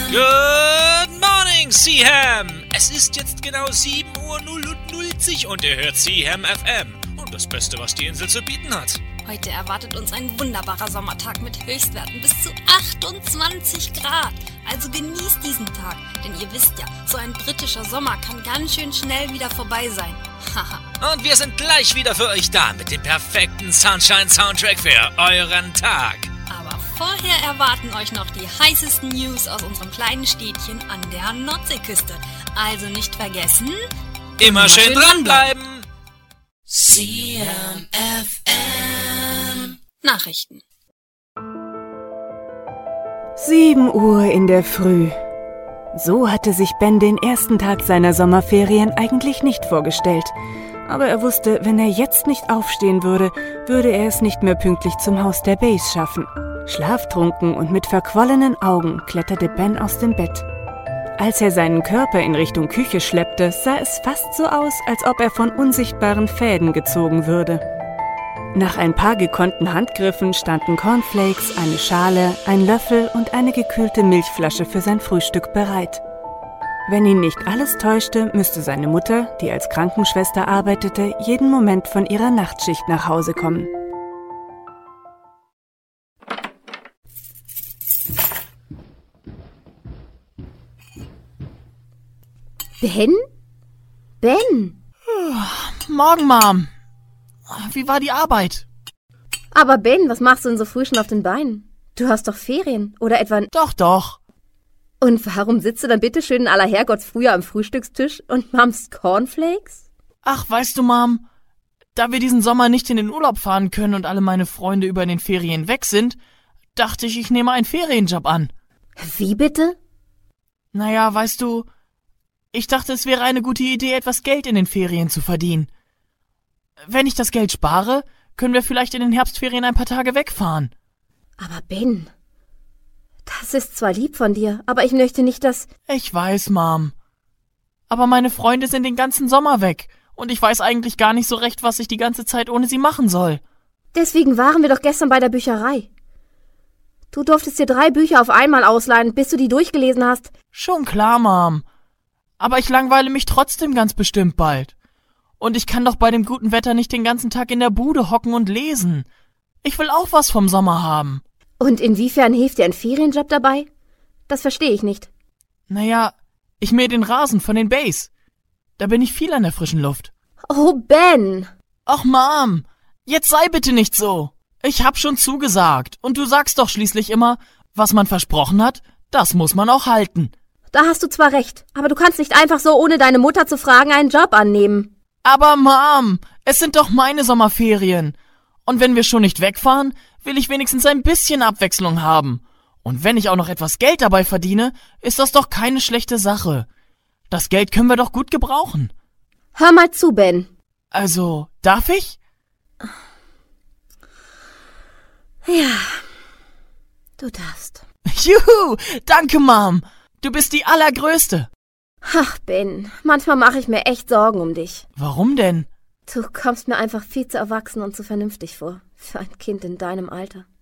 Good morning, Seaham! Es ist jetzt genau 7 Uhr 0:00 und ihr hört Seaham FM. Und das Beste, was die Insel zu bieten hat. Heute erwartet uns ein wunderbarer Sommertag mit Höchstwerten bis zu 28 Grad. Also genießt diesen Tag, denn ihr wisst ja, so ein britischer Sommer kann ganz schön schnell wieder vorbei sein. Haha. Und wir sind gleich wieder für euch da mit dem perfekten Sunshine-Soundtrack für euren Tag. Aber vorher erwarten euch noch die heißesten News aus unserem kleinen Städtchen an der Nordseeküste. Also nicht vergessen, Immer schön dranbleiben! Seaham FM. Nachrichten. 7 Uhr in der Früh. So hatte sich Ben den ersten Tag seiner Sommerferien eigentlich nicht vorgestellt. Aber er wusste, wenn er jetzt nicht aufstehen würde, würde er es nicht mehr pünktlich zum Haus der Bays schaffen. Schlaftrunken und mit verquollenen Augen kletterte Ben aus dem Bett. Als er seinen Körper in Richtung Küche schleppte, sah es fast so aus, als ob er von unsichtbaren Fäden gezogen würde. Nach ein paar gekonnten Handgriffen standen Cornflakes, eine Schale, ein Löffel und eine gekühlte Milchflasche für sein Frühstück bereit. Wenn ihn nicht alles täuschte, müsste seine Mutter, die als Krankenschwester arbeitete, jeden Moment von ihrer Nachtschicht nach Hause kommen. Ben? Ben! Morgen, Mom. Wie war die Arbeit? Aber Ben, was machst du denn so früh schon auf den Beinen? Du hast doch Ferien, oder etwa... Doch. Und warum sitzt du dann bitte schön in aller Herrgottsfrühe am Frühstückstisch und mampfst Cornflakes? Ach, weißt du, Mom, da wir diesen Sommer nicht in den Urlaub fahren können und alle meine Freunde über den Ferien weg sind, dachte ich nehme einen Ferienjob an. Wie bitte? Naja, weißt du, ich dachte, es wäre eine gute Idee, etwas Geld in den Ferien zu verdienen. Wenn ich das Geld spare, können wir vielleicht in den Herbstferien ein paar Tage wegfahren. Aber Ben, das ist zwar lieb von dir, aber ich möchte nicht, dass... Ich weiß, Mom. Aber meine Freunde sind den ganzen Sommer weg und ich weiß eigentlich gar nicht so recht, was ich die ganze Zeit ohne sie machen soll. Deswegen waren wir doch gestern bei der Bücherei. Du durftest dir 3 Bücher auf einmal ausleihen, bis du die durchgelesen hast. Schon klar, Mom. Aber ich langweile mich trotzdem ganz bestimmt bald. Und ich kann doch bei dem guten Wetter nicht den ganzen Tag in der Bude hocken und lesen. Ich will auch was vom Sommer haben. Und inwiefern hilft dir ein Ferienjob dabei? Das verstehe ich nicht. Naja, ich mähe den Rasen von den Bays. Da bin ich viel an der frischen Luft. Oh, Ben! Ach, Mom, jetzt sei bitte nicht so. Ich hab schon zugesagt. Und du sagst doch schließlich immer, was man versprochen hat, das muss man auch halten. Da hast du zwar recht, aber du kannst nicht einfach so, ohne deine Mutter zu fragen, einen Job annehmen. Aber Mom, es sind doch meine Sommerferien. Und wenn wir schon nicht wegfahren, will ich wenigstens ein bisschen Abwechslung haben. Und wenn ich auch noch etwas Geld dabei verdiene, ist das doch keine schlechte Sache. Das Geld können wir doch gut gebrauchen. Hör mal zu, Ben. Also, darf ich? Ja, du darfst. Juhu, danke, Mom. Du bist die Allergrößte. Ach, Ben, manchmal mache ich mir echt Sorgen um dich. Warum denn? Du kommst mir einfach viel zu erwachsen und zu vernünftig vor. Für ein Kind in deinem Alter.